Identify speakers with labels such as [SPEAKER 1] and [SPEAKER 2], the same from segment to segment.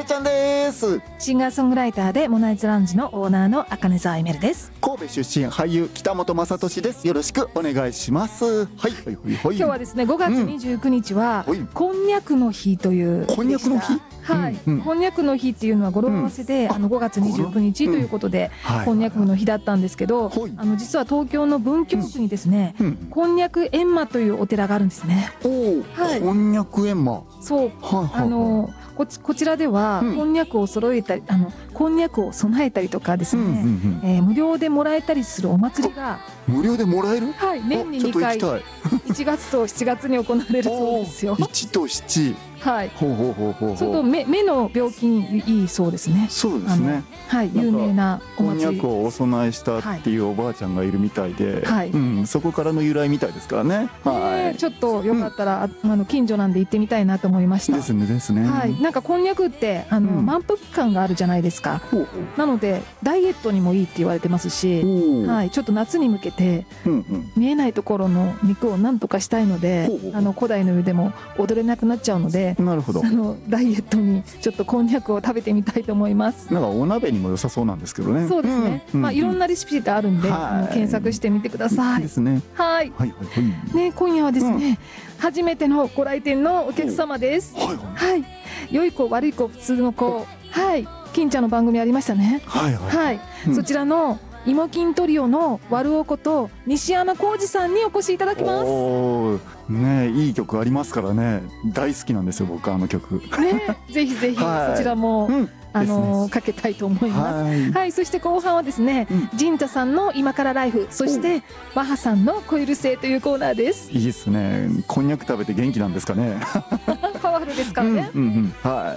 [SPEAKER 1] るちゃんです。
[SPEAKER 2] シンガーソングライターでモナイズラウンジのオーナーの茜沢エメルです。
[SPEAKER 1] 神戸出身俳優北本雅俊です。よろしくお願いします。はいはいはいはい。
[SPEAKER 2] 今日はですね5月29日は、こんにゃくの日という
[SPEAKER 1] こんにゃくの日、
[SPEAKER 2] はい、こんにゃくの日っていうのは語呂合わせで、5月29日ということで、こんにゃくの日だったんですけど、実は東京の文京区にですね、こんにゃく閻魔というお寺があるんですね。
[SPEAKER 1] はい、こんにゃく閻魔。
[SPEAKER 2] そう、こちらではこんにゃくを揃えたり、こんにゃくを備えたりとかですね、無料でもらえたりするお祭りが
[SPEAKER 1] 無料でもらえる？
[SPEAKER 2] はい、年に2回1月と7月に行われるそうですよ。
[SPEAKER 1] 1と7。はい。ほうほうほうほう。
[SPEAKER 2] ちょっと目の病気にいいそうですね。
[SPEAKER 1] そうですね。
[SPEAKER 2] はい、有名なお祭り。
[SPEAKER 1] こんにゃくをお供えしたっていうおばあちゃんがいるみたいで、そこからの由来みたいですからね。
[SPEAKER 2] はい。ちょっとよかったら近所なんで行ってみたいなと思いました。
[SPEAKER 1] ですねですね。
[SPEAKER 2] はい。なんかこんにゃくって満腹感があるじゃないですか。なのでダイエットにもいいって言われてますし、はい。ちょっと夏に向けて見えないところの肉をなんとかしたいので、古代の湯でも踊れなくなっちゃうので、
[SPEAKER 1] なるほど。
[SPEAKER 2] ダイエットにちょっとこんにゃくを食べてみたいと思います。
[SPEAKER 1] なんかお鍋にも良さそうなんですけどね。
[SPEAKER 2] そうですね。まあいろんなレシピがあるんで検索してみてください。
[SPEAKER 1] ですね。
[SPEAKER 2] はい。ね、今夜はですね、初めてのご来店のお客様です。はい。良い子悪い子普通の子、はい。金ちゃんの番組ありましたね。はい。そちらの芋金トリオの悪おこと西山浩二さんにお越しいただきます。
[SPEAKER 1] ね、いい曲ありますからね。大好きなんですよ、僕曲。
[SPEAKER 2] ね、ぜひぜひそちらもかけたいと思います。はい、そして後半はですね、神座さんの今からライフ、そしてバハさんのコイル性というコーナーです。
[SPEAKER 1] いいですね。こんにゃく食べて元気なんですかね。
[SPEAKER 2] パワフルですからね。はい。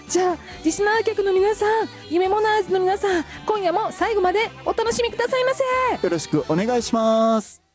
[SPEAKER 2] じゃあリスナー客の皆さん、夢モナーズの皆さん、今夜も最後までお楽しみくださいませ。
[SPEAKER 1] よろしくお願いします。